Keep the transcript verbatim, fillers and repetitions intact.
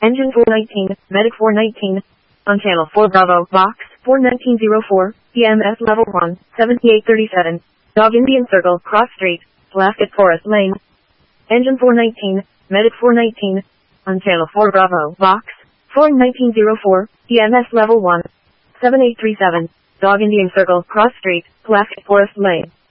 Engine four nineteen, Medic four nineteen. On channel four Bravo, box, four nineteen oh four, E M S level one, seventy-eight thirty-seven. Dog Indian Circle, Cross Street, Plasket Forest Lane. Engine four nineteen, Medic four nineteen. On channel four Bravo, box, four nineteen oh four, E M S level one, seven eight three seven. Dog Indian Circle, Cross Street, Plasket Forest Lane.